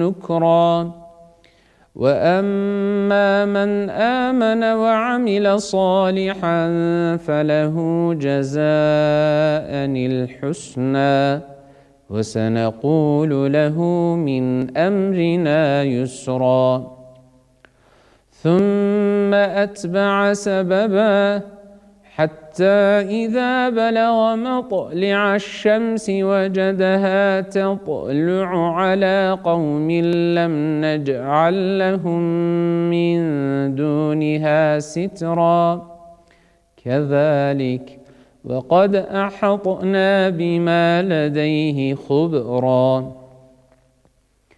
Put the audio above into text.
نكرا وأما من آمن وعمل صالحا فله جزاء الحسنى وسنقول له من أمرنا يسرا ثم أتبع سببا حتى إذا بلغ مطلع الشمس وجدها تطلع على قوم لم نجعل لهم من دونها سترا كذلك وقد أحطنا بما لديه خبرا